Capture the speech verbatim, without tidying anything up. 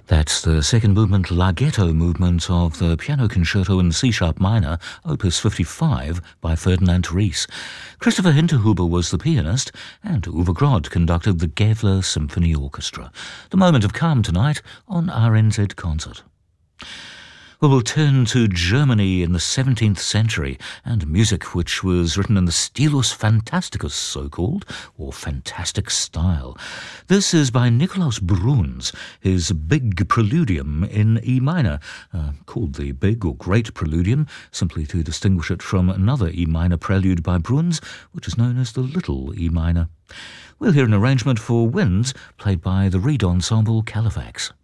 That's the second movement, Larghetto movement of the Piano Concerto in C-sharp minor, opus fifty-five by Ferdinand Ries. Christopher Hinterhuber was the pianist, and Uwe Grod conducted the Gävle Symphony Orchestra. The moment of calm tonight on R N Z Concert. We will turn to Germany in the seventeenth century and music which was written in the Stilus Fantasticus, so-called, or fantastic style. This is by Nikolaus Bruhns, his Big Preludium in E minor, uh, called the Big or Great Preludium, simply to distinguish it from another E minor prelude by Bruhns, which is known as the Little E minor. We'll hear an arrangement for winds played by the reed ensemble Califax.